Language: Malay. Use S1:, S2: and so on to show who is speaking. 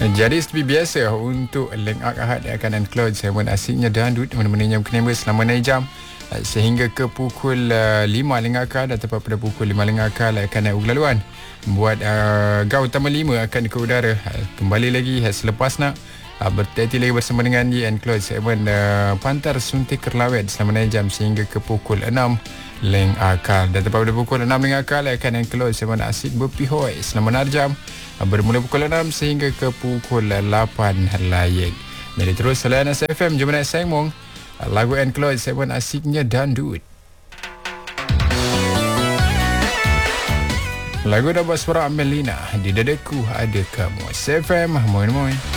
S1: Jadi seperti biasa untuk Link Up Ahad akan include segmen asiknya dangdut menemani Kenembers selama 6 jam sehingga ke pukul 5 Link Up Ahad atau pada pukul 5 Link Up Ahad akan naik laluan buat Gau Utama 5 akan ke udara. Kembali lagi selepas nak berteti lagi bersama dengan di include segmen Pantar Suntik Kerlawet selama 6 jam sehingga ke pukul 6 Link Akal. Dan tepat pada pukul 6 Link Akal akan include segmen Asik Berpihoi selama 6 jam bermula pukul 6 sehingga ke pukul 8 layek. Jadi terus selain SFM jom naik sengmong lagu include segmen Asiknya Dangdut. Lagu dapat suara Melina Di Dadaku Ada Kamu. SFM, moin moin.